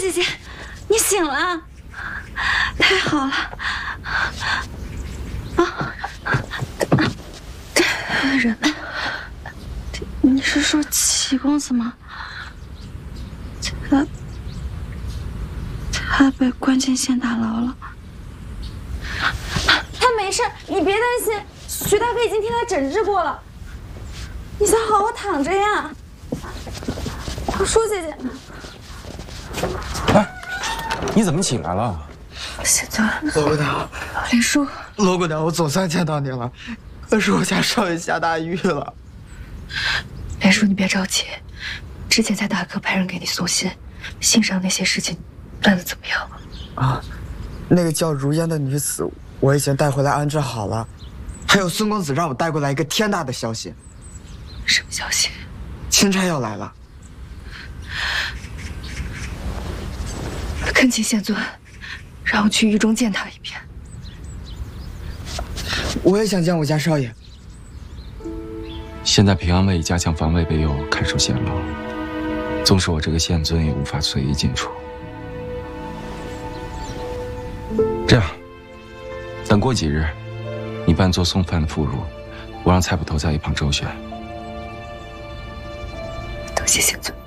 姐姐，你醒了，太好了！人呢？你是说齐公子吗？他被关进县大牢了。他没事，你别担心，徐大哥已经替他诊治过了。你先好好躺着呀。舒姐姐， 哎，你怎么起来了？ 县尊， 罗姑娘， 林叔， 罗姑娘，我总算见到你了。可是我家少爷下大狱了。 林叔，你别着急，之前在大哥派人给你送信，信上那些事情办得怎么样了？ 啊，那个叫如烟的女子，我已经带回来安置好了。还有孙公子让我带过来一个天大的消息。 什么消息？ 钦差要来了。 恳请县尊，让我去狱中见他一面。 我也想见我家少爷。 现在平安卫以加强防卫为由看守县牢，纵使我这个县尊也无法随意进出。这样，等过几日，你扮作送饭的妇孺，我让蔡捕头在一旁周旋。 多谢县尊。